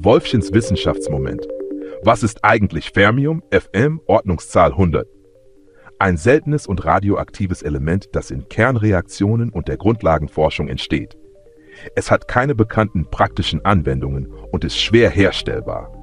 Wolfchens Wissenschaftsmoment. Was ist eigentlich Fermium, Fm, Ordnungszahl 100? Ein seltenes und radioaktives Element, das in Kernreaktionen und der Grundlagenforschung entsteht. Es hat keine bekannten praktischen Anwendungen und ist schwer herstellbar.